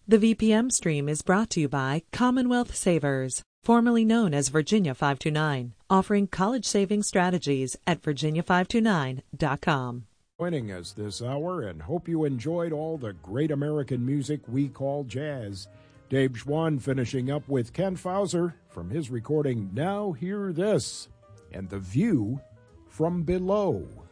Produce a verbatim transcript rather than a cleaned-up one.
The V P M stream is brought to you by Commonwealth Savers, formerly known as Virginia five two nine, offering college saving strategies at virginia five two nine dot com. Joining us this hour, and hope you enjoyed all the great American music we call jazz. Dave Schwann finishing up with Ken Fauser from his recording Now Hear This and The View from Below.